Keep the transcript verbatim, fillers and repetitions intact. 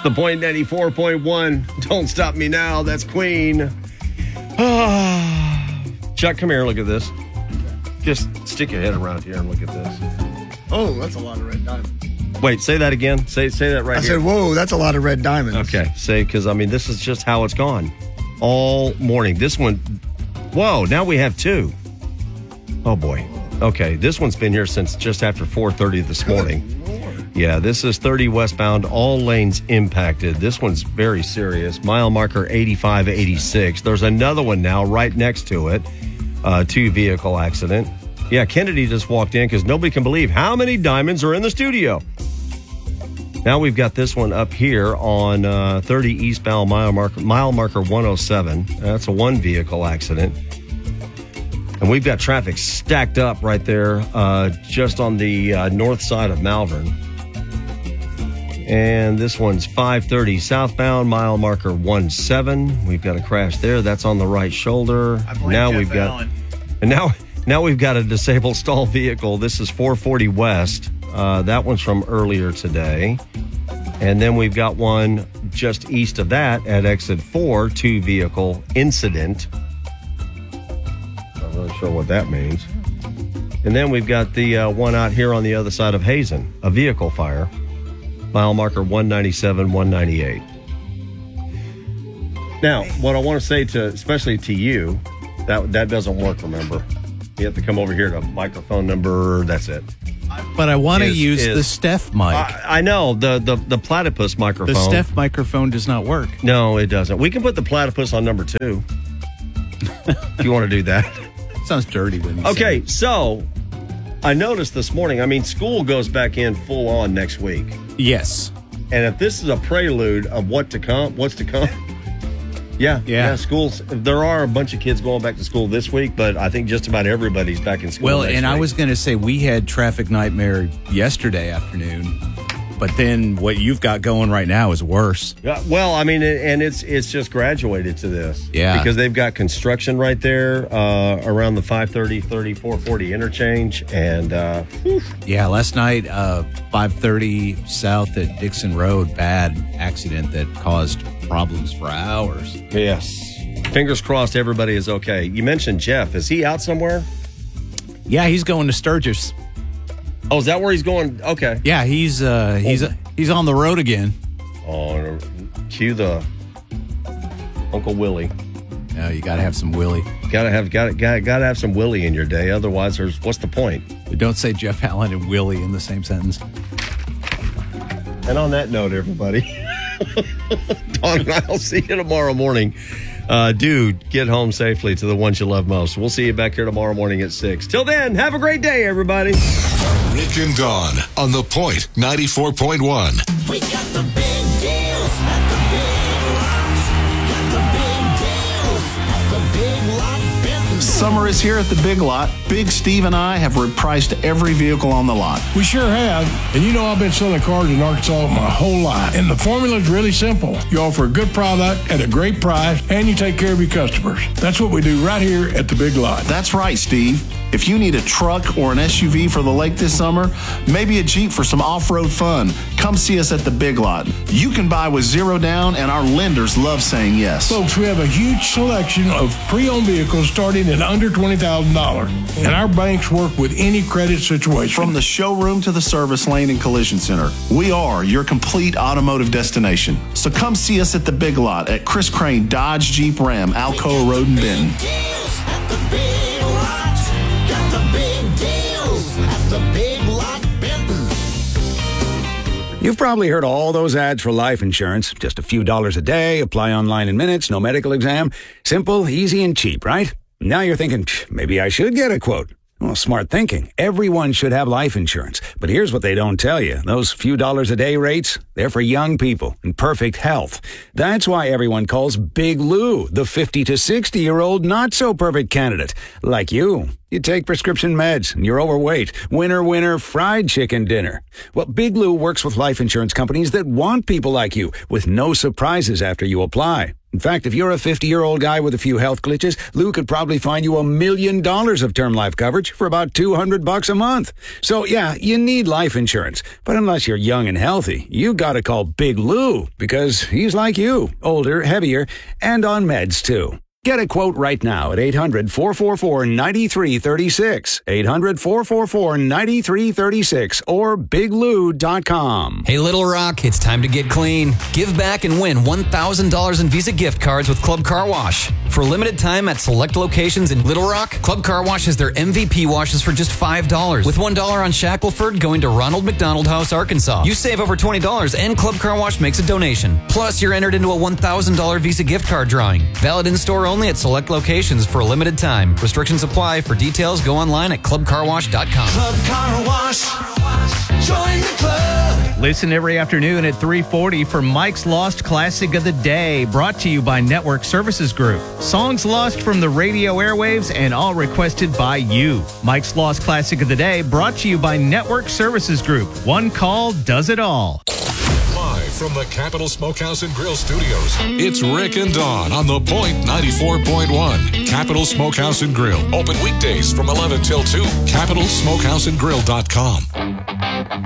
The Point ninety-four point one. Don't Stop Me Now. That's Queen. Chuck, come here. Look at this. Just stick your head around here and look at this. Oh, that's a lot of red diamonds. Wait, say that again. Say say that right I here. said, whoa, that's a lot of red diamonds. Okay, say, because, I mean, this is just how it's gone all morning. This one, whoa, now we have two. Oh, boy. Okay, this one's been here since just after four thirty this morning. Yeah, this is thirty westbound, all lanes impacted. This one's very serious. Mile marker eighty-five eighty-six. There's another one now right next to it. Uh, two vehicle accident. Yeah, Kennedy just walked in because nobody can believe how many diamonds are in the studio. Now we've got this one up here on uh, thirty eastbound mile marker, mile marker one oh seven. That's a one vehicle accident. And we've got traffic stacked up right there uh, just on the uh, north side of Malvern. And this one's five thirty southbound, mile marker one seven. We've got a crash there. That's on the right shoulder. Now Jeff we've got, Allen. and now now we've got a disabled stall vehicle. This is four forty west. Uh, that one's from earlier today. And then we've got one just east of that at exit four, two vehicle incident. Not really sure what that means. And then we've got the uh, one out here on the other side of Hazen, a vehicle fire. Mile marker one ninety-seven, one ninety-eight. Now, what I want to say to, especially to you, that that doesn't work, remember. You have to come over here to microphone number, that's it. But I want to Is- use is- the Steph mic. I, I know, the, the, the platypus microphone. the Steph microphone does not work. No, it doesn't. We can put the platypus on number two. If you want to do that. Sounds dirty when you say Okay, it. so I noticed this morning, I mean, school goes back in full on next week. Yes. And if this is a prelude of what to come, what's to come, yeah, Yeah. yeah, schools. There are a bunch of kids going back to school this week, but I think just about everybody's back in school. Well, next and I week. was going to say we had traffic nightmare yesterday afternoon, but then what you've got going right now is worse. Yeah, well, I mean, and it's it's just graduated to this. Yeah. Because they've got construction right there uh, around the five thirty, thirty, four forty interchange. And uh, whew, Yeah, last night, uh, five thirty south at Dixon Road, bad accident that caused problems for hours. yes. Fingers crossed everybody is okay. You mentioned Jeff. Is he out somewhere? Yeah, he's going to Sturgis. Oh, is that where he's going? Okay. Yeah, he's uh, he's he's on the road again. Oh, cue the Uncle Willie. No, you got to have some Willie. Gotta have gotta gotta gotta have some Willie in your day. Otherwise, there's what's the point? But don't say Jeff Allen and Willie in the same sentence. And on that note, everybody, Don and I'll see you tomorrow morning. Uh, dude, get home safely to the ones you love most. We'll see you back here tomorrow morning at six. Till then, have a great day, everybody. Rick and Dawn on The Point ninety-four point one. We got the big deals at the Big Lots. Got the big deals at the Big Lot Benton. Summer is here at the Big Lot. Big Steve and I have repriced every vehicle on the lot. We sure have. And you know I've been selling cars in Arkansas my whole life. And the formula is really simple. You offer a good product at a great price, and you take care of your customers. That's what we do right here at the Big Lot. That's right, Steve. If you need a truck or an S U V for the lake this summer, maybe a Jeep for some off-road fun, come see us at the Big Lot. You can buy with zero down, and our lenders love saying yes. Folks, we have a huge selection of pre-owned vehicles starting at under twenty thousand dollars. And our banks work with any credit situation. From the showroom to the service lane and collision center, we are your complete automotive destination. So come see us at the Big Lot at Chris Crane Dodge Jeep Ram, Alcoa Road in Benton. Deals at the Big Lots. Got the big deals at the Big Lot Benton. You've probably heard all those ads for life insurance. Just a few dollars a day, apply online in minutes, no medical exam. Simple, easy, and cheap, right? Now you're thinking, maybe I should get a quote. Well, smart thinking. Everyone should have life insurance. But here's what they don't tell you. Those few dollars a day rates, they're for young people in perfect health. That's why everyone calls Big Lou the fifty to sixty-year-old not-so-perfect candidate. Like you. You take prescription meds and you're overweight. Winner, winner, fried chicken dinner. Well, Big Lou works with life insurance companies that want people like you with no surprises after you apply. In fact, if you're a fifty-year-old guy with a few health glitches, Lou could probably find you a million dollars of term life coverage for about two hundred bucks a month. So yeah, you need life insurance. But unless you're young and healthy, you gotta call Big Lou, because he's like you, older, heavier, and on meds too. Get a quote right now at eight hundred, four four four, nine three three six, eight hundred, four four four, nine three three six, or big lou dot com. Hey, Little Rock, it's time to get clean. Give back and win one thousand dollars in Visa gift cards with Club Car Wash. For a limited time at select locations in Little Rock, Club Car Wash has their M V P washes for just five dollars, with one dollar on Shackleford going to Ronald McDonald House, Arkansas. You save over twenty dollars, and Club Car Wash makes a donation. Plus, you're entered into a one thousand dollars Visa gift card drawing. Valid in-store only at select locations for a limited time. Restrictions apply. For details, go online at club car wash dot com. Club Car Wash. Join the club. Listen every afternoon at three forty for Mike's Lost Classic of the Day, brought to you by Network Services Group. Songs lost from the radio airwaves and all requested by you. Mike's Lost Classic of the Day, brought to you by Network Services Group. One call does it all. Live from the Capital Smokehouse and Grill Studios, it's Rick and Dawn on The Point ninety-four point one. Capital Smokehouse and Grill. Open weekdays from eleven till two. capital smokehouse and grill dot com.